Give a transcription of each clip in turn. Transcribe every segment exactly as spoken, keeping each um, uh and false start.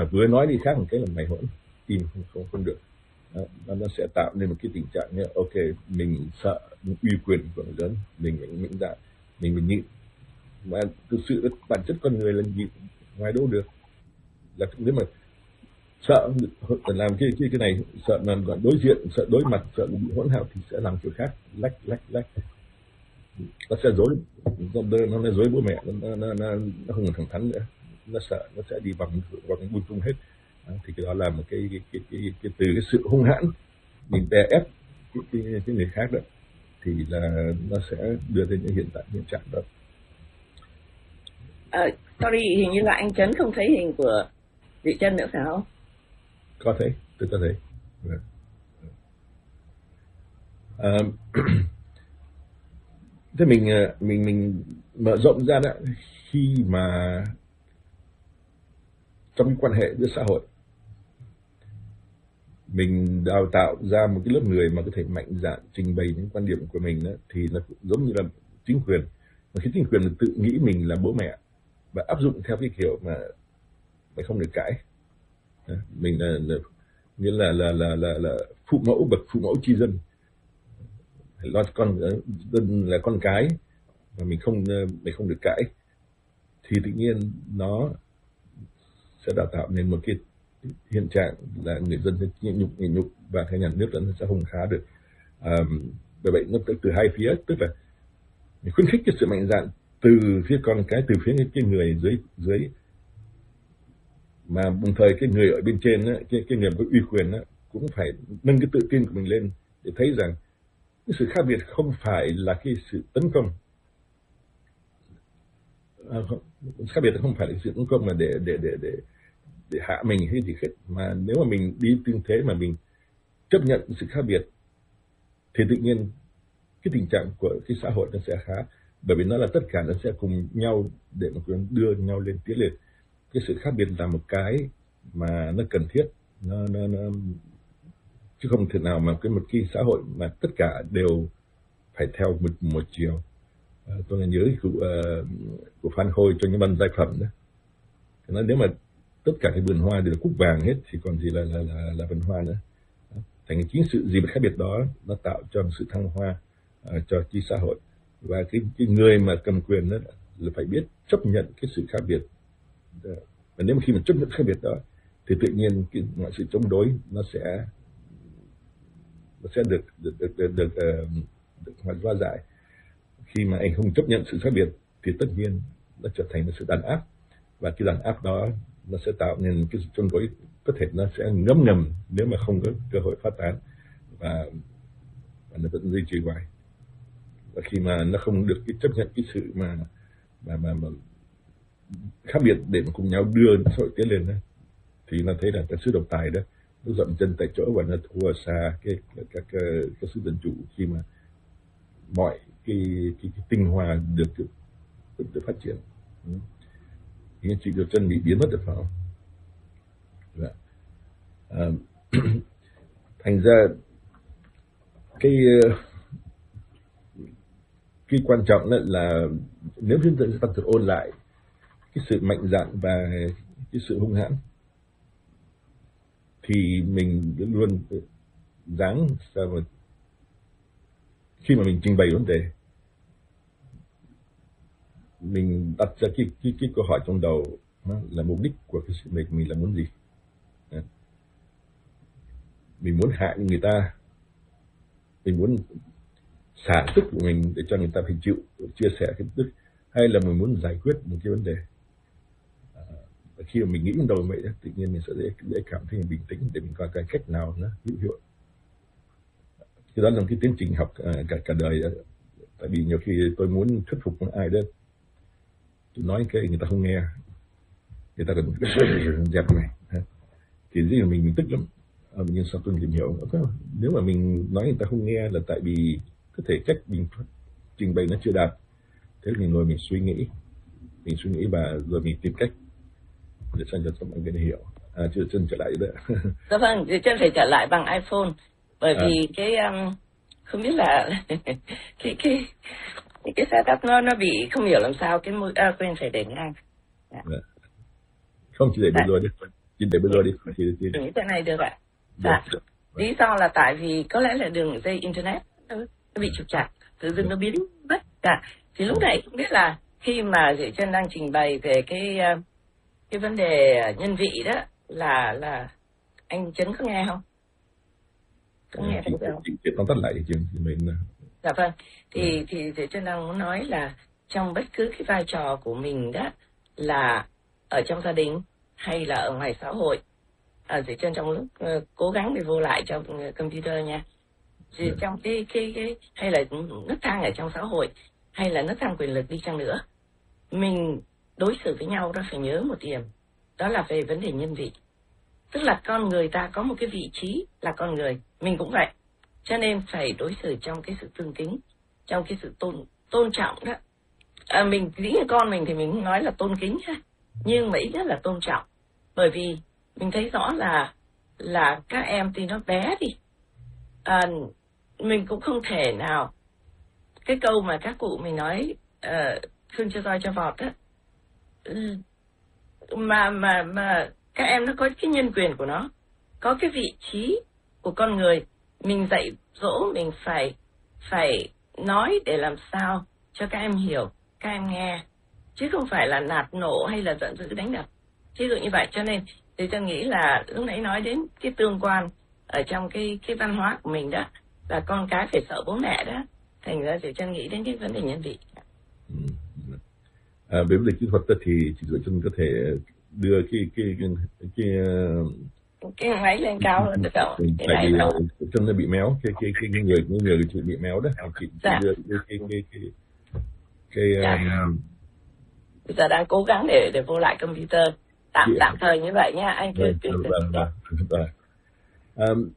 và vừa nói đi khác một cái là mày hỗn, im không không không được. Đó, nó sẽ tạo nên một cái tình trạng như ok, mình sợ uy quyền của người lớn, mình mình mình dạ mình mình nhịn, mà thực sự bản chất con người là nhịn ngoài đâu được. Là nếu mà sợ làm cái cái cái này, sợ làm đối diện, sợ đối mặt, sợ bị hỗn hào thì sẽ làm kiểu khác, lách lách lách nó sẽ dối, nó nó dối bố mẹ, nó nó nó nó không còn thẳng thắn nữa, nó sợ nó sẽ đi vòng vòng bung tung hết. Đó, thì cái đó là một cái cái cái, cái, cái từ cái sự hung hãn mình đè ép cái, cái, cái người khác đó, thì là nó sẽ đưa đến những hiện tại hiện trạng đó. À, sorry, hình như là anh Trấn không thấy hình của chị Trân nữa phải không? Có thấy, tôi có thấy. À, thế mình mình mình mở rộng ra đó, khi mà trong cái quan hệ giữa xã hội mình đào tạo ra một cái lớp người mà có thể mạnh dạn trình bày những quan điểm của mình đó, thì nó giống như là chính quyền. Mà khi chính quyền tự nghĩ mình là bố mẹ và áp dụng theo cái kiểu mà mày không được cãi, mình là, là nghĩa là là là là, là phụ mẫu, bậc phụ mẫu tri dân, lo con dân là con cái mà mình không mình không được cãi, thì tự nhiên nó sẽ đào tạo nên một cái hiện trạng là người dân sẽ nhịn nhục nhịn nhục và cái nhà nước nó sẽ không khá được. À, bởi vậy nó từ, từ hai phía, tức là mình khuyến khích cái sự mạnh dạn từ phía con cái, từ phía cái người dưới dưới mà đồng thời cái người ở bên trên á, cái cái người có uy quyền á, cũng phải nâng cái tự tin của mình lên để thấy rằng cái sự khác biệt không phải là cái sự tấn công, à, không, khác biệt không phải là sự tấn công mà để để để để để hạ mình hay gì hết, mà nếu mà mình đi tương thế mà mình chấp nhận sự khác biệt thì tự nhiên cái tình trạng của cái xã hội nó sẽ khá, bởi vì nó là tất cả nó sẽ cùng nhau để mà đưa nhau lên tiến lên. Cái sự khác biệt là một cái mà nó cần thiết, nó nó, nó chứ không thể nào mà cái một cái xã hội mà tất cả đều phải theo một một chiều. À, tôi là nhớ của uh, của Phan Khôi cho những băng giai phẩm đó, nó nếu mà tất cả cái vườn hoa đều là cúc vàng hết thì còn gì là là là, là vườn hoa nữa. Thành chính sự gì mà khác biệt đó nó tạo cho một sự thăng hoa uh, cho cái xã hội, và cái cái người mà cầm quyền đó là phải biết chấp nhận cái sự khác biệt. Và nếu mà khi mà chấp nhận khác biệt đó thì tự nhiên cái mọi sự chống đối nó sẽ nó sẽ được được được được, được, uh, được hóa giải. Khi mà anh không chấp nhận sự khác biệt thì tất nhiên nó trở thành một sự đàn áp, và cái đàn áp đó nó sẽ tạo nên cái sự chống đối có thể nó sẽ ngấm ngầm nếu mà không có cơ hội phát tán, và, và nó vẫn duy trì hoài. Và khi mà nó không được cái chấp nhận cái sự mà mà mà, mà khác biệt để mà cùng nhau đưa xã hội tiến lên đó, thì nó thấy là cái sự độc tài đó nó dậm chân tại chỗ và nó thua xa cái các các, các sự dân chủ, khi mà mọi cái cái, cái tinh hoa được được, được, được phát triển. Thì chị Kiều Trân bị biến mất được phải không? Dạ. À, thành ra cái cái quan trọng là, là nếu chúng ta tăng cường ôn lại cái sự mạnh dạn và cái sự hung hãn thì mình luôn dáng sao mà khi mà mình trình bày vấn đề mình đặt ra cái cái cái câu hỏi trong đầu là mục đích của cái sự mình mình là muốn gì. Mình muốn hại người ta, mình muốn xả tức của mình để cho người ta phải chịu chia sẻ cái tức, hay là mình muốn giải quyết một cái vấn đề. À, khi mà mình nghĩ trong đầu vậy tự nhiên mình sẽ dễ, dễ cảm thấy bình tĩnh để mình coi cái cách nào nó hữu hiệu. Cái đó là một cái tiến trình học cả cả đời. Tại vì nhiều khi tôi muốn thuyết phục một ai đó, tôi nói cái người ta không nghe, người ta cần dẹp này, thì dĩ nhiên mình mình tức lắm. À, nhưng sau tôi tìm hiểu, nếu mà mình nói người ta không nghe là tại vì có thể cách mình trình bày nó chưa đạt. Thế thì mình ngồi mình suy nghĩ, mình suy nghĩ và rồi mình tìm cách để cho cho mọi người hiểu. À, chưa chân trở lại nữa. Dạ vâng, thì chân phải trở lại bằng iPhone, bởi vì à. cái um, không biết là cái cái cái setup nó nó bị không hiểu làm sao cái môi à, quên phải để ngang. Dạ. Dạ. Không chỉ để được rồi đấy. Chị để bây giờ đi. Chị, chị... Đường Internet này được ạ. Dạ. Được. Lý do là tại vì có lẽ là đường dây Internet nó bị trục trặc, tự dưng nó biến mất cả. Thì lúc này không biết là khi mà Diệu Trân đang trình bày về cái cái vấn đề nhân vị đó là là anh Trấn có nghe không? Có nghe chị, được không? Chị, chị tóm tắt lại chị mình. Dạ vâng. Thì ừ. thì Diệu Trân đang muốn nói là trong bất cứ cái vai trò của mình đó, là ở trong gia đình hay là ở ngoài xã hội, à, Diệu Trân trong lúc uh, cố gắng để vô lại trong uh, computer nha. Thì ừ. trong cái cái cái hay là nấc thang ở trong xã hội hay là nấc thang quyền lực đi chăng nữa, mình đối xử với nhau đó phải nhớ một điểm, đó là về vấn đề nhân vị. Tức là con người ta có một cái vị trí là con người, mình cũng vậy. Cho nên phải đối xử trong cái sự tương kính, trong cái sự tôn tôn trọng đó. À, mình dĩ nhiên con mình thì mình không nói là tôn kính ha, nhưng mà ít nhất là tôn trọng. Bởi vì mình thấy rõ là là các em thì nó bé đi, à, mình cũng không thể nào, cái câu mà các cụ mình nói uh, thương cho roi cho vọt đó, mà mà mà các em nó có cái nhân quyền của nó, có cái vị trí của con người. Mình dạy dỗ mình phải phải nói để làm sao cho các em hiểu, các em nghe, chứ không phải là nạt nổ hay là giận dữ đánh đập, ví dụ như vậy. Cho nên thì tôi nghĩ là lúc nãy nói đến cái tương quan ở trong cái cái văn hóa của mình đó, là con cái phải sợ bố mẹ đó, thành ra thì tôi nghĩ đến cái vấn đề nhân vị. Ừ. À, về vấn đề kỹ thuật thì chị Diệu Trân có thể đưa cái cái cái cái, cái, cái máy lên cao hơn được không? Tại vì là chân nó bị méo, cái cái cái người cái người chị bị méo đó, chị, chị dạ. đưa cái cái cái cái, cái dạ. um... bây giờ đang cố gắng để để vô lại computer tạm yeah. tạm thời như vậy nha anh. Cứ cứ vâng vâng vâng. Um,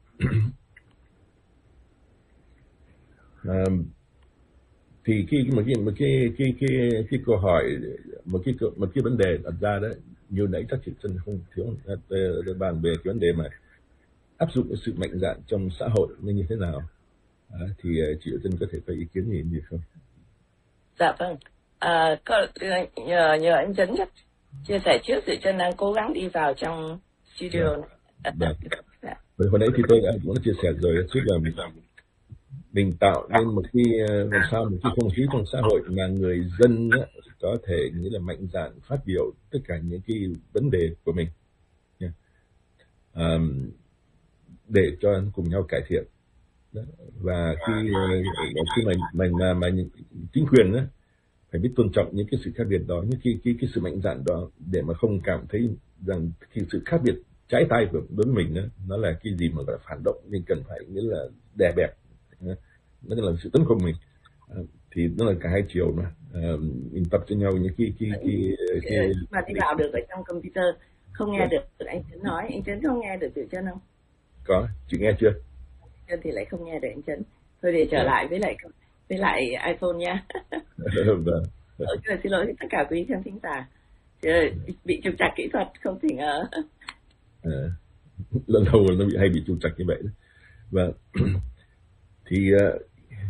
um, thì khi một cái một cái cái cái cái câu hỏi, một cái một cái vấn đề đặt ra đó, như nãy chắc chị Trân không thiếu bàn về cái vấn đề mà áp dụng cái sự mạnh dạn trong xã hội nên như thế nào, à, thì chị Trân có thể có ý kiến gì gì không? Dạ vâng, à, có, nhờ nhờ anh Trấn chia sẻ trước, chị Trân đang cố gắng đi vào trong studio. Dạ. Dạ. Hồi nãy thì tôi đã cũng đã chia sẻ rồi, trước là mình, mình tạo nên một cái làm sao một cái không khí trong xã hội mà người dân á, có thể nghĩa là mạnh dạn phát biểu tất cả những cái vấn đề của mình, yeah. um, để cho cùng nhau cải thiện. Đó. Và khi khi mà mình mà, mà chính quyền á, phải biết tôn trọng những cái sự khác biệt đó, những cái cái cái sự mạnh dạn đó, để mà không cảm thấy rằng cái sự khác biệt trái tay của đối với mình đó, nó là cái gì mà gọi là phản động, mình cần phải nghĩa là đè bẹp, nó là sự tấn công mình. À, thì nó là cả hai chiều mà, à, mình tập cho nhau những cái cái cái, cái, cái mà đi vào được ở trong computer không nghe được, được anh Trấn nói, anh Trấn không nghe được Diệu Trân không? Có, chị nghe chưa? Trân thì lại không nghe được anh Trấn. Thôi để trở à. lại với lại với lại iPhone nha. Vâng. Ờ, xin lỗi tất cả quý khán thính giả, bị trục trặc kỹ thuật không thể ngờ. À, lần đầu nó bị hay bị trục trặc như vậy. Và thì uh,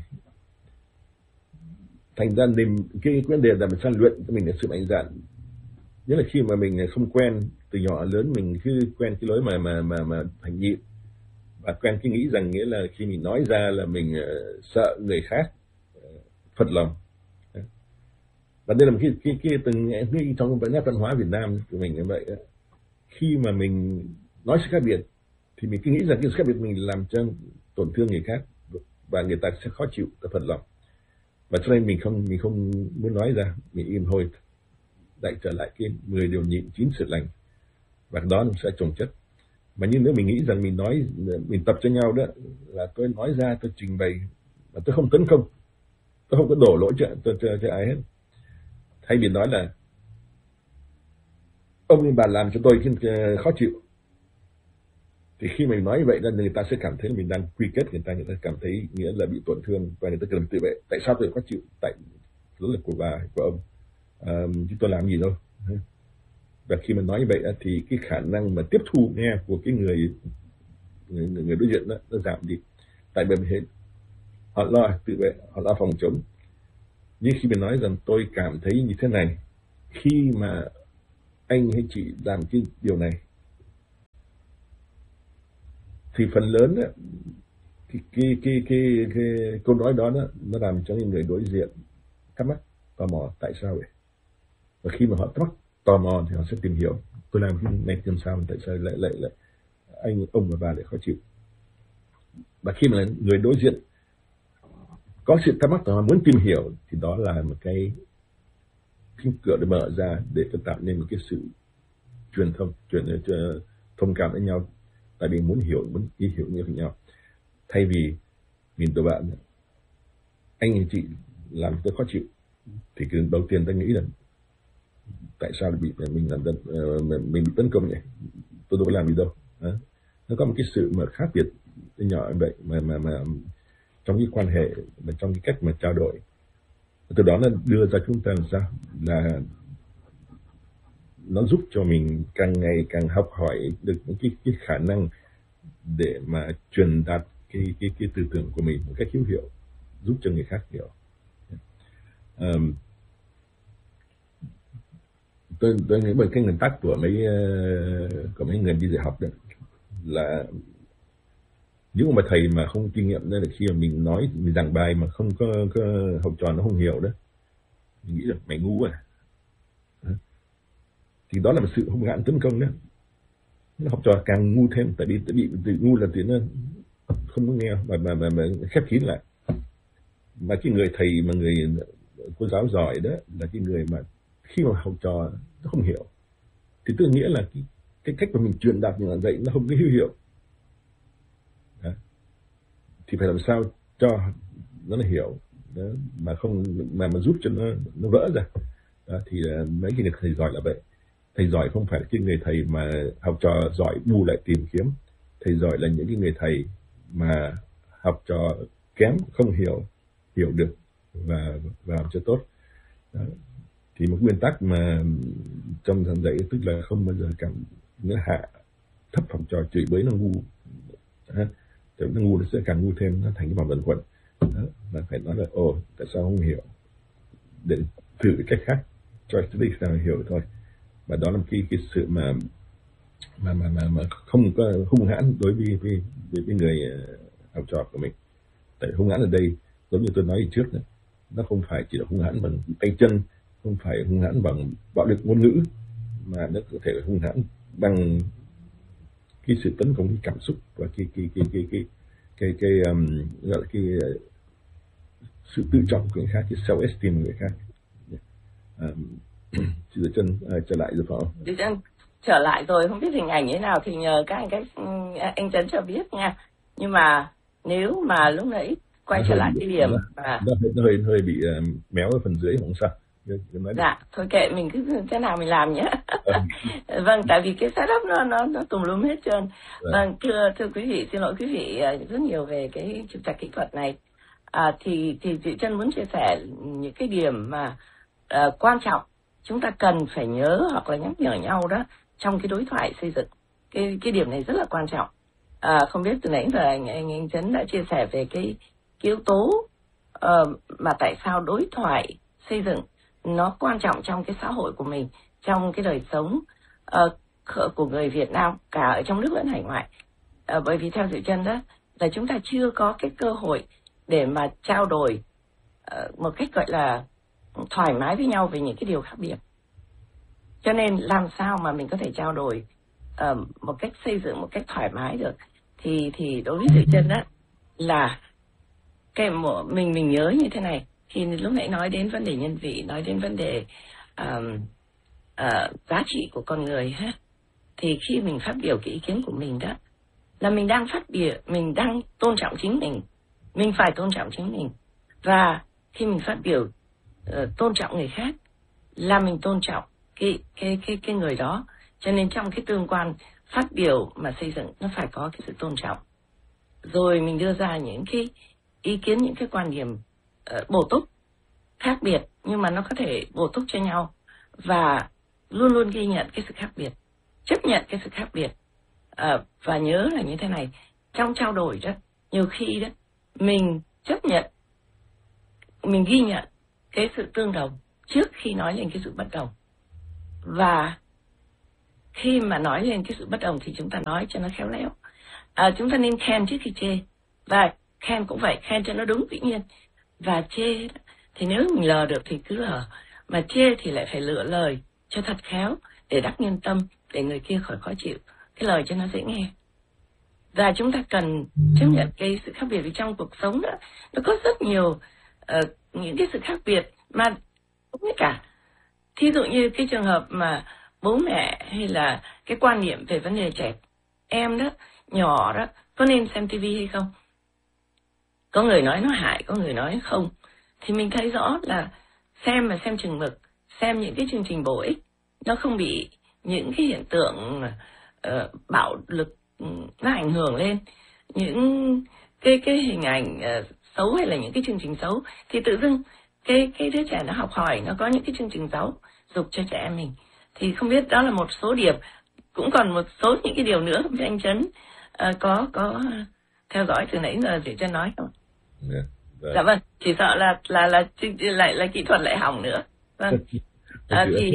thành ra nên cái vấn đề là mình san luyện cho mình là sự mạnh dạn, nhất là khi mà mình không quen từ nhỏ lớn, mình cứ quen cái lối mà mà mà mà thành nhịn, và quen cái nghĩ rằng nghĩa là khi mình nói ra là mình uh, sợ người khác uh, phật lòng. Và đây là một cái cái cái từng cái trong nét văn hóa Việt Nam của mình như vậy đó. Khi mà mình nói sự khác biệt thì mình cứ nghĩ rằng cái sự khác biệt mình làm cho tổn thương người khác và người ta sẽ khó chịu, ta phật lòng, và cho nên mình không mình không muốn nói ra, mình im thôi, lại trở lại cái mười điều nhịn chín sự lành, và đó nó sẽ chồng chất. Mà như nếu mình nghĩ rằng mình nói, mình tập cho nhau đó là tôi nói ra, tôi trình bày mà tôi không tấn công, tôi không có đổ lỗi cho cho, cho, cho ai hết, thay vì nói là ông bà làm cho tôi khó chịu, thì khi mình nói như vậy là người ta sẽ cảm thấy mình đang quy kết người ta, người ta cảm thấy nghĩa là bị tổn thương và người ta cần tự vệ. Tại sao tôi khó chịu? Tại lỗi là của bà, của ông, à, chứ tôi làm gì đâu. Và khi mình nói như vậy thì cái khả năng mà tiếp thu nghe của cái người người, người đối diện đó nó giảm đi. Tại bởi vì họ lo tự vệ, họ lo phòng chống. Nhưng khi mình nói rằng tôi cảm thấy như thế này, khi mà anh hay chị làm cái điều này thì phần lớn đó, cái, cái, cái, cái, cái câu nói đó, đó nó làm cho những người đối diện thắc mắc, tò mò tại sao vậy. Và khi mà họ thắc mắc, tò mò thì họ sẽ tìm hiểu tôi làm cái này làm sao, tại sao lại lại lại anh ông và bà lại khó chịu. Và khi mà người đối diện có sự thắc mắc và họ muốn tìm hiểu thì đó là một cái cánh cửa để mở ra để cho tạo nên một cái sự truyền thông, truyền thông cảm với nhau, tại vì muốn hiểu, muốn ý hiểu như nhau. Thay vì nhìn tụi bạn anh và chị làm tôi khó chịu thì cứ đầu tiên ta nghĩ là tại sao bị mình làm mình bị tấn công vậy, tôi đâu có làm gì đâu. Đó. Nó có một cái sự mà khác biệt nhỏ vậy mà mà mà trong cái quan hệ và trong cái cách mà trao đổi, từ đó nó đưa ra chúng ta làm sao là nó giúp cho mình càng ngày càng học hỏi được những cái, cái khả năng để mà truyền đạt cái cái cái tư tưởng của mình một cách hữu hiệu, giúp cho người khác hiểu. Um, tôi tôi nghĩ bởi cái nguyên tắc của mấy của mấy người đi dạy học đấy là nếu mà thầy mà không kinh nghiệm nên là khi mà mình nói mình giảng bài mà không có, có học trò nó không hiểu đó, mình nghĩ là mày ngu à, thì đó là một sự hung hãn tấn công đó. Học trò càng ngu thêm, tại vì tại bị tự ngu là thì nó không có nghe mà mà mà, mà khép kín lại. Mà cái người thầy mà người cô giáo giỏi đó là cái người mà khi mà học trò nó không hiểu thì tức nghĩa là cái, cái cách mà mình truyền đạt những dạy nó không có hữu hiệu. Đó. Thì phải làm sao cho nó là hiểu đó, mà không mà mà giúp cho nó nó vỡ ra. Đó, thì mấy cái người thầy giỏi là vậy. Thầy giỏi không phải là cái người thầy mà học trò giỏi bù lại tìm kiếm. Thầy giỏi là những cái người thầy mà học trò kém không hiểu hiểu được và và làm cho tốt. Đó. Thì một nguyên tắc mà trong giảng dạy tức là không bao giờ cảm nghĩa là hạ thấp học trò, chửi bới nó ngu. Đó. Nó ngu nó sẽ càng ngu thêm, nó thành cái vòng luẩn quẩn. Là phải nói là ồ tại sao không hiểu, để thử cách khác cho tới sao hiểu thôi. Và đó là một cái cái sự mà mà mà mà, mà không có hung hãn đối với với, với, với người học trò của mình. Tại hung hãn ở đây giống như tôi nói trước đó, nó không phải chỉ là hung hãn bằng tay chân, không phải hung hãn bằng bạo lực ngôn ngữ, mà nó có thể là hung hãn bằng cái sự tấn công cái cảm xúc và cái cái cái cái cái cái cái um, gọi là cái uh, sự tự trọng của người khác, cái self esteem của người khác. Um, Chị Dư Chân uh, trở lại rồi phải không? Dư Chân trở lại rồi, không biết hình ảnh như thế nào thì nhờ các anh, các anh Trấn cho biết nha. Nhưng mà nếu mà lúc nãy quay trở lại cái điểm mà nó, nó hơi hơi bị uh, méo ở phần dưới không sao. Dạ, thôi kệ mình cứ thế nào mình làm nhé. Vâng, tại vì cái setup nó nó nó tùm lum hết trơn. Vâng, thưa thưa quý vị, xin lỗi quý vị rất nhiều về cái trục trặc kỹ thuật này. À, thì thì chị Trân muốn chia sẻ những cái điểm mà uh, quan trọng chúng ta cần phải nhớ hoặc là nhắc nhở nhau đó trong cái đối thoại xây dựng. Cái cái điểm này rất là quan trọng. À, không biết từ nãy giờ anh anh anh Trấn đã chia sẻ về cái, cái yếu tố uh, mà tại sao đối thoại xây dựng nó quan trọng trong cái xã hội của mình, trong cái đời sống uh, của người Việt Nam cả ở trong nước lẫn hải ngoại. Uh, bởi vì theo Dư Chân đó là chúng ta chưa có cái cơ hội để mà trao đổi uh, một cách gọi là thoải mái với nhau về những cái điều khác biệt. Cho nên làm sao mà mình có thể trao đổi uh, một cách xây dựng, một cách thoải mái được thì thì đối với Dư Chân đó là cái mình mình nhớ như thế này. Khi lúc nãy nói đến vấn đề nhân vị, nói đến vấn đề uh, uh, giá trị của con người ha, thì khi mình phát biểu cái ý kiến của mình đó là mình đang phát biểu, mình đang tôn trọng chính mình, mình phải tôn trọng chính mình. Và khi mình phát biểu uh, tôn trọng người khác là mình tôn trọng cái cái cái cái người đó. Cho nên trong cái tương quan phát biểu mà xây dựng nó phải có cái sự tôn trọng. Rồi mình đưa ra những cái ý kiến, những cái quan điểm uh, bổ túc khác biệt, nhưng mà nó có thể bổ túc cho nhau, và luôn luôn ghi nhận cái sự khác biệt, chấp nhận cái sự khác biệt. Uh, và nhớ là như thế này, trong trao đổi đó nhiều khi đó mình chấp nhận, mình ghi nhận cái sự tương đồng trước khi nói lên cái sự bất đồng. Và khi mà nói lên cái sự bất đồng thì chúng ta nói cho nó khéo léo, À, chúng ta nên khen trước khi chê, và khen cũng vậy, khen cho nó đúng tự nhiên. Và chê thì nếu mình lờ được thì cứ lờ, mà chê thì lại phải lựa lời cho thật khéo để đắc nhân tâm, để người kia khỏi khó chịu, cái lời cho nó dễ nghe. Và chúng ta cần chấp nhận cái sự khác biệt, vì trong cuộc sống đó nó có rất nhiều uh, những cái sự khác biệt mà cũng như cả. Thí dụ như cái trường hợp mà bố mẹ hay là cái quan niệm về vấn đề trẻ em đó, nhỏ đó, có nên xem tivi hay không? Có người nói nó hại, có người nói không. Thì mình thấy rõ là xem mà xem chừng mực, xem những cái chương trình bổ ích, nó không bị những cái hiện tượng uh, bạo lực nó ảnh hưởng lên, những cái cái hình ảnh uh, xấu hay là những cái chương trình xấu, thì tự dưng cái cái đứa trẻ nó học hỏi, nó có những cái chương trình giáo dục cho trẻ em mình. Thì không biết đó là một số điểm, cũng còn một số những cái điều nữa, không biết anh Trấn uh, có có theo dõi từ nãy giờ để cho nói không? Yeah, right. Dạ vâng, chỉ sợ là là là lại là kỹ thuật lại hỏng nữa. Vâng. À, thì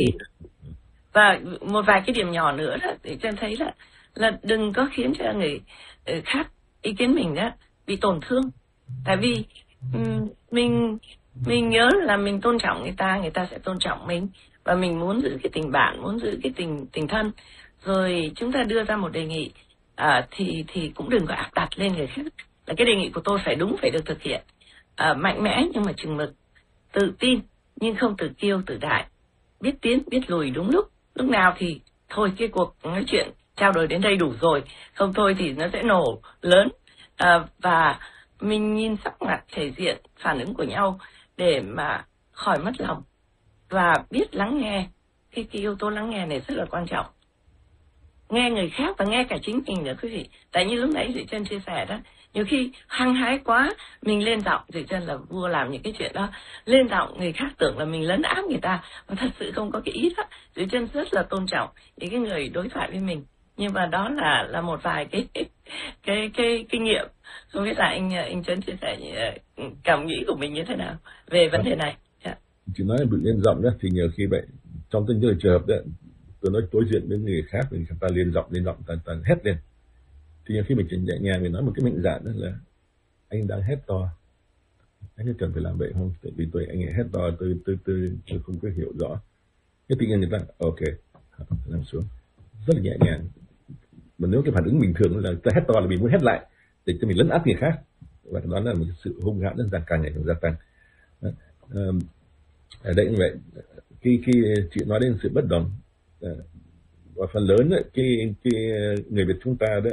và một vài cái điểm nhỏ nữa đó để cho thấy là là đừng có khiến cho người khác ý kiến mình đó bị tổn thương. Tại vì um, mình mình nhớ là mình tôn trọng người ta, người ta sẽ tôn trọng mình, và mình muốn giữ cái tình bạn, muốn giữ cái tình tình thân. Rồi chúng ta đưa ra một đề nghị à, thì thì cũng đừng có áp đặt lên người khác là cái đề nghị của tôi phải đúng, phải được thực hiện. À, mạnh mẽ nhưng mà chừng mực, tự tin nhưng không tự kiêu tự đại, biết tiến biết lùi đúng lúc. Lúc nào thì thôi cái cuộc nói chuyện trao đổi đến đây đủ rồi, không thôi thì nó sẽ nổ lớn. À, và mình nhìn sắc mặt, thể diện, phản ứng của nhau để mà khỏi mất lòng, và biết lắng nghe. Cái, cái yếu tố lắng nghe này rất là quan trọng. Nghe người khác và nghe cả chính mình nữa quý vị. Tại như lúc nãy Duy Trân chia sẻ đó, nhiều khi hăng hái quá, mình lên giọng, Duy Trân là vua làm những cái chuyện đó, lên giọng người khác tưởng là mình lấn áp người ta, mà thật sự không có cái ý đó. Duy Trân rất là tôn trọng những cái người đối thoại với mình, nhưng mà đó là là một vài cái cái cái, cái kinh nghiệm. Không biết là anh anh Trấn chia sẻ cảm nghĩ của mình như thế nào về vấn đề này. Yeah. Chị nói bị lên giọng đó thì nhiều khi vậy, trong từng trường hợp đó, tôi nói đối diện với người khác thì ta lên giọng lên giọng ta, ta hét lên, thì nhiều khi mình chỉ nhẹ nhàng mình nói một cái mệnh dạng đó là anh đang hét to, anh có cần phải làm vậy không? Tại vì tôi anh ấy hét to, tôi tôi tôi, tôi không có hiểu rõ. Cái tự nhiên người ta ok làm xuống rất là nhẹ nhàng. Mà nếu cái phản ứng bình thường là ta hét to là mình muốn hét lại để cho mình lấn áp người khác, và đó là một sự hung hãn nó càng ngày càng gia tăng. Ở đây như vậy, khi khi chị nói đến sự bất đồng, và phần lớn ấy, cái cái người Việt chúng ta đó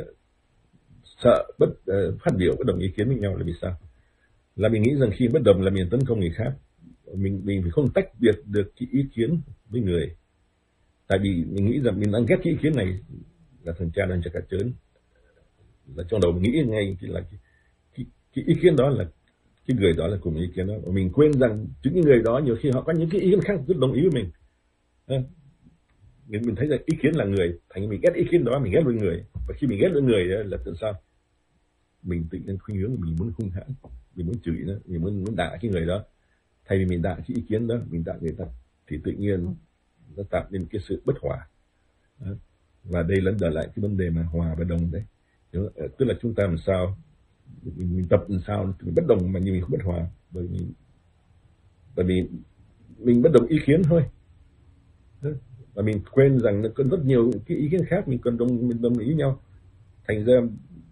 sợ bất uh, phát biểu bất đồng ý kiến với nhau là vì sao? Là mình nghĩ rằng khi bất đồng là mình tấn công người khác, mình mình phải không tách biệt được cái ý kiến với người. Tại vì mình nghĩ rằng mình đang ghét cái ý kiến này là thằng cha đang cho cả trớn, là trong đầu mình nghĩ ngay là cái, cái, cái ý kiến đó là cái người đó là cùng ý kiến đó, và mình quên rằng chính những người đó nhiều khi họ có những cái ý kiến khác rất đồng ý với mình. À, mình mình thấy rằng ý kiến là người, thành mình ghét ý kiến đó, mình ghét với người, và khi mình ghét với người là tại sao? Mình tự nhiên khuynh hướng mình muốn hung hãn, mình muốn chửi nó, mình muốn muốn đả cái người đó, thay vì mình đả cái ý kiến đó, mình đả người ta, thì tự nhiên nó tạo nên cái sự bất hòa. Đó. Và đây là trở lại cái vấn đề mà hòa và đồng đấy. Tức là chúng ta làm sao mình, mình tập làm sao mình bất đồng mà nhưng mình không bất hòa, bởi vì bởi vì mình bất đồng ý kiến thôi. Đó. Và mình quên rằng nó có rất nhiều cái ý kiến khác mình cần đồng mình đồng ý nhau, thành ra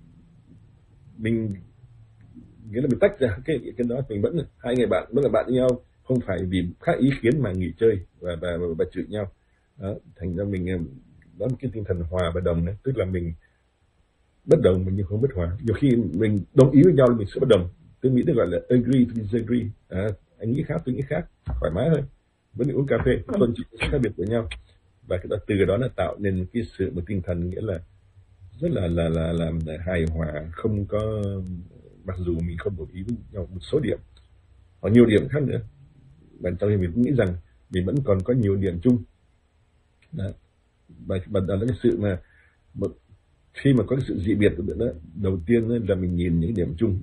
mình nghĩa là mình tách ra cái cái đó, mình vẫn hai người bạn vẫn là bạn với nhau, không phải vì khác ý kiến mà nghỉ chơi và và và, và chửi nhau. Đó. Thành ra mình đó là cái tinh thần hòa và đồng đấy, tức là mình bất đồng mà nhưng không bất hòa. Nhiều khi mình đồng ý với nhau mình sẽ bất đồng, tôi nghĩ được gọi là agree to disagree. À, anh nghĩ khác tôi nghĩ khác, thoải mái thôi, vẫn đi uống cà phê, tôn trọng khác biệt của nhau, và cái đó, từ đó nó tạo nên cái sự một tinh thần nghĩa là rất là là là làm hài hòa, không có, mặc dù mình không đồng ý với nhau một số điểm hoặc nhiều điểm khác nữa, và trong khi mình cũng nghĩ rằng mình vẫn còn có nhiều điểm chung. Đó. Và, và đó là cái sự mà một, khi mà có cái sự dị biệt của đó, đầu tiên là mình nhìn những điểm chung,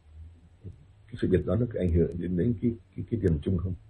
cái sự biệt đó nó có ảnh hưởng đến, đến cái, cái cái điểm chung không,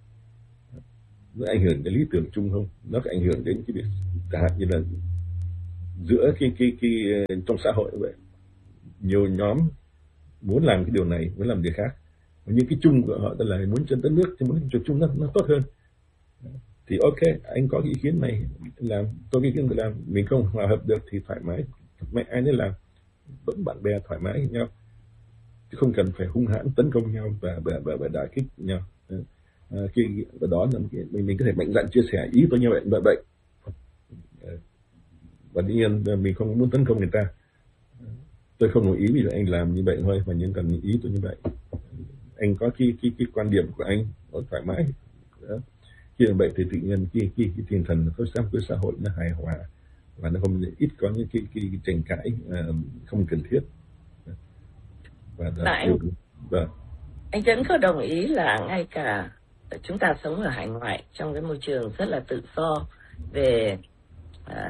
nó ảnh hưởng đến lý tưởng chung không, nó có ảnh hưởng đến cái việc chẳng hạn như là giữa cái cái cái trong xã hội như vậy, nhiều nhóm muốn làm cái điều này, muốn làm điều khác, và những cái chung của họ là muốn cho đất nước, muốn cho chung nó, nó tốt hơn. Thì ok, anh có cái ý kiến này làm, tôi cái ý kiến tôi làm, mình không hòa hợp được thì thoải mái, mẹ ai nên làm, vẫn bạn bè thoải mái với nhau, chứ không cần phải hung hãn tấn công nhau và và và, và đả kích nhau. À, khi và đó là cái, mình mình có thể mạnh dạn chia sẻ ý tôi như vậy vậy vậy và dĩ nhiên mình không muốn tấn công người ta. Tôi không đồng ý vì anh làm như vậy thôi, mà nhưng cần ý tôi như vậy. Anh có cái cái cái quan điểm của anh, nó thoải mái. Đó. Khi làm vậy thì tự nhiên cái cái cái tinh thần của xã hội xã hội nó hài hòa và nó không ít có những cái cái, cái tranh cãi uh, không cần thiết. Và anh, và anh Trấn có đồng ý là ngay cả chúng ta sống ở hải ngoại trong cái môi trường rất là tự do về à,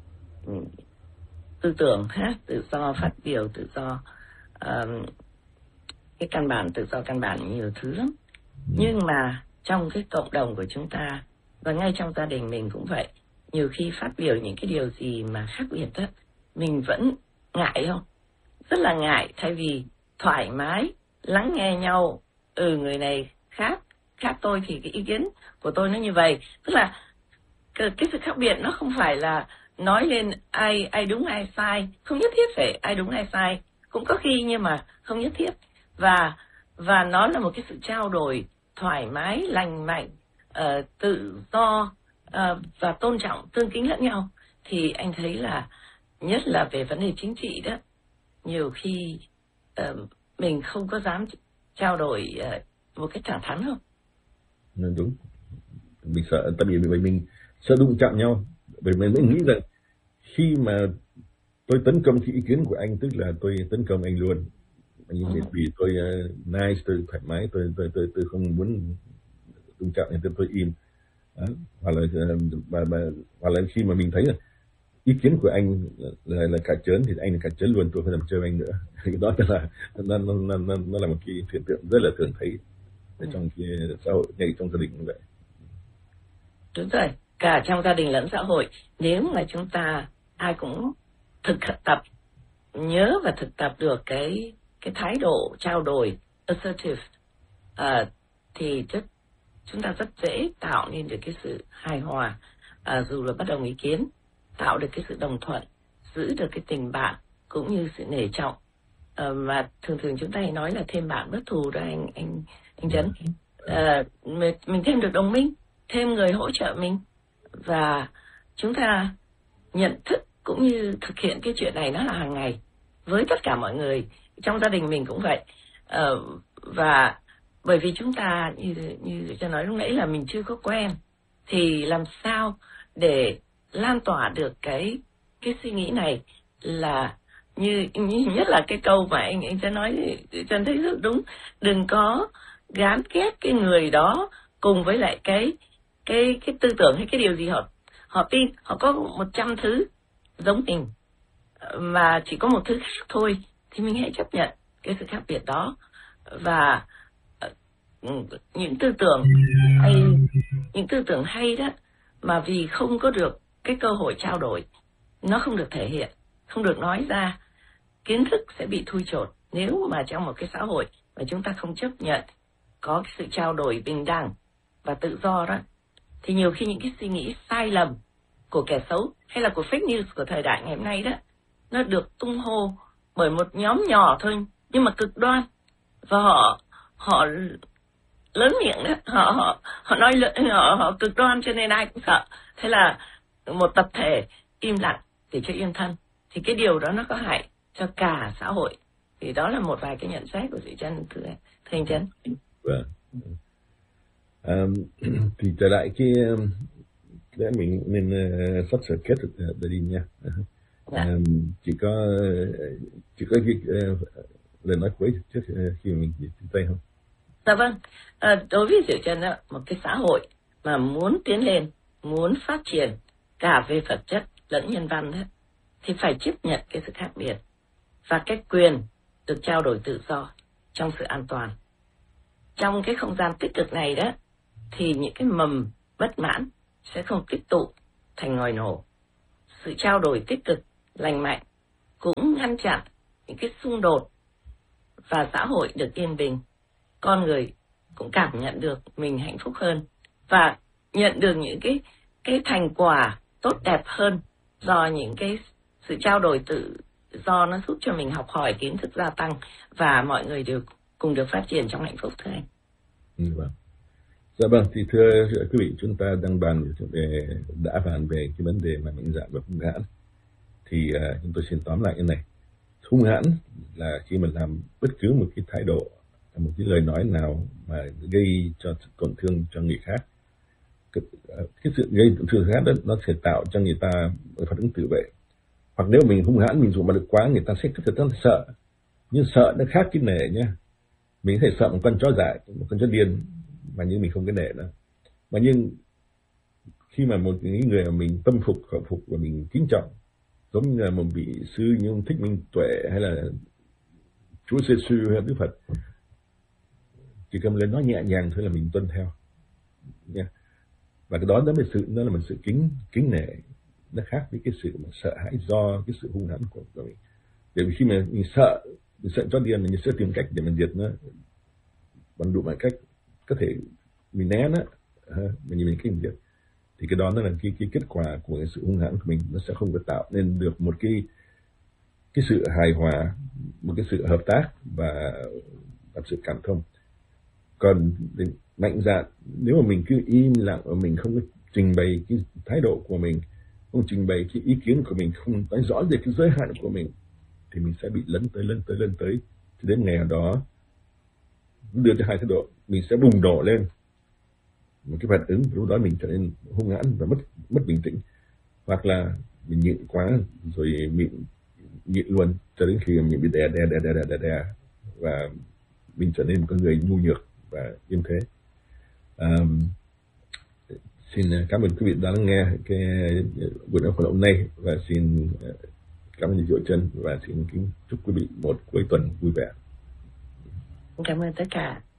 tư tưởng ha, tự do phát biểu, tự do à, cái căn bản, tự do căn bản nhiều thứ lắm. Ừ. Nhưng mà trong cái cộng đồng của chúng ta và ngay trong gia đình mình cũng vậy, nhiều khi phát biểu những cái điều gì mà khác biệt đó, mình vẫn ngại không? Rất là ngại, thay vì thoải mái lắng nghe nhau. Ừ, người này khác khác tôi thì cái ý kiến của tôi nó như vậy. Tức là cái, cái sự khác biệt nó không phải là nói lên ai ai đúng ai sai, không nhất thiết phải ai đúng ai sai, cũng có khi nhưng mà không nhất thiết. Và và nó là một cái sự trao đổi thoải mái, lành mạnh, uh, tự do uh, và tôn trọng, tương kính lẫn nhau. Thì anh thấy là nhất là về vấn đề chính trị đó, nhiều khi uh, mình không có dám trao đổi uh, một cách thẳng thắn không? Đúng, mình sợ, tại vì mình, mình sợ đụng chạm nhau. Bởi mình mới nghĩ rằng khi mà tôi tấn công cái ý kiến của anh, tức là tôi tấn công anh luôn. Anh ừ. Vì tôi uh, nice, tôi thoải mái, tôi tôi tôi tôi không muốn đụng chạm nên tôi, tôi im. Đó. Hoặc là và, và hoặc là khi mà mình thấy là ý kiến của anh là là cà chớn thì anh là cà chớn luôn, tôi không làm chơi anh nữa. Thì đó là nó nó nó nó nó là một cái hiện tượng rất là thường thấy ở trong cái xã hội, ngay trong gia đình như vậy. Đúng rồi, cả trong gia đình lẫn xã hội, nếu mà chúng ta ai cũng thực tập, nhớ và thực tập được cái cái thái độ trao đổi assertive, uh, thì rất, chúng ta rất dễ tạo nên được cái sự hài hòa, uh, dù là bất đồng ý kiến, tạo được cái sự đồng thuận, giữ được cái tình bạn cũng như sự nể trọng, uh, mà thường thường chúng ta hay nói là thêm bạn bất thù đó anh anh anh Trấn. Uh, mình, mình thêm được đồng minh, thêm người hỗ trợ mình, và chúng ta nhận thức cũng như thực hiện cái chuyện này nó là hàng ngày với tất cả mọi người. Trong gia đình mình cũng vậy. Uh, và bởi vì chúng ta như như cho nói lúc nãy là mình chưa có quen, thì làm sao để lan tỏa được cái cái suy nghĩ này, là như, như nhất là cái câu mà anh anh sẽ nói, Trần thấy rất đúng. Đừng có gán ghép cái người đó cùng với lại cái cái cái tư tưởng hay cái điều gì họ họ tin. Họ có một trăm thứ giống mình mà chỉ có một thứ khác thôi, thì mình hãy chấp nhận cái sự khác biệt đó. Và những tư tưởng hay những tư tưởng hay đó mà vì không có được cái cơ hội trao đổi, nó không được thể hiện, không được nói ra, kiến thức sẽ bị thui chột. Nếu mà trong một cái xã hội mà chúng ta không chấp nhận có cái sự trao đổi bình đẳng và tự do đó, thì nhiều khi những cái suy nghĩ sai lầm của kẻ xấu hay là của fake news của thời đại ngày hôm nay đó, nó được tung hô bởi một nhóm nhỏ thôi nhưng mà cực đoan, và họ họ lớn miệng đó, họ họ họ nói họ họ cực đoan cho nên ai cũng sợ. Thế là một tập thể im lặng để cho yên thân, thì cái điều đó nó có hại cho cả xã hội. Thì đó là một vài cái nhận xét của chị Trân, thưa thưa anh Trân. Vâng. Um, thì trở lại cái để mình nên uh, sắp sửa kết được uh, đi nha. Dạ. Um, chỉ có chỉ có cái uh, lời nói cuối trước uh, khi mình chia tay không? Dạ vâng. À, đối với Diệu Trân đó, một cái xã hội mà muốn tiến lên, muốn phát triển cả về vật chất lẫn nhân văn đó, thì phải chấp nhận cái sự khác biệt và cái quyền được trao đổi tự do trong sự an toàn. Trong cái không gian tích cực này đó, thì những cái mầm bất mãn sẽ không tích tụ thành ngòi nổ. Sự trao đổi tích cực, lành mạnh cũng ngăn chặn những cái xung đột và xã hội được yên bình, con người cũng cảm nhận được mình hạnh phúc hơn và nhận được những cái cái thành quả tốt đẹp hơn do những cái sự trao đổi tự do nó giúp cho mình học hỏi, kiến thức gia tăng và mọi người đều cùng được phát triển trong hạnh phúc, thưa anh. Ừ, vâng. Dạ vâng, thì thưa quý vị, chúng ta đang bàn về đã bàn về cái vấn đề mà mạnh dạn và hung hãn. Thì uh, chúng tôi xin tóm lại cái này. Hung hãn là khi mình làm bất cứ một cái thái độ, một cái lời nói nào mà gây cho tổn thương cho người khác. Cái, cái sự gây tổn thương khác đó nó sẽ tạo cho người ta phản ứng tự vệ. Hoặc nếu mình hung hãn, mình dùng bạo lực quá, người ta sẽ rất là sợ. Nhưng sợ nó khác cái nể nhá. Mình có thể sợ một con chó dại, một con chó điên mà nhưng mình không cái nể nữa. Mà nhưng khi mà một người mà mình tâm phục, khẩu phục và mình kính trọng, giống như là một vị sư như ông Thích Minh Tuệ hay là Chúa Giêsu hay là Đức Phật, chỉ cần lên nói nhẹ nhàng thôi là mình tuân theo nha. Và cái đó đó là sự đó là một sự kính kính nể, nó khác với cái sự mà sợ hãi do cái sự hung hãn của, của mình. Bởi vì khi mà mình sợ mình sợ chó điên, mình sẽ tìm cách để mình diệt nó bằng đủ mọi cách có thể, mình né nó, mình mình kinh diệt, thì cái đó nó là cái cái kết quả của cái sự hung hãn của mình, nó sẽ không có tạo nên được một cái cái sự hài hòa, một cái sự hợp tác và một sự cảm thông. Còn mạnh dạn, nếu mà mình cứ im lặng và mình không có trình bày cái thái độ của mình, không trình bày cái ý kiến của mình, không nói rõ về cái giới hạn của mình, thì mình sẽ bị lấn tới lấn tới lấn tới thì đến ngày đó đưa cho hai thái độ, mình sẽ bùng nổ lên một cái phản ứng, lúc đó mình trở nên hung hãn và mất mất bình tĩnh, hoặc là mình nhịn quá rồi mình nhịn luôn cho đến khi mình bị đè đè đè đè đè đè, đè và mình trở nên một con người nhu nhược và im thế. Um, xin cảm ơn quý vị đã lắng nghe cái buổi nói chuyện hôm nay, và xin cảm ơn nhiều chân và xin kính chúc quý vị một cuối tuần vui vẻ. Cảm ơn tất cả.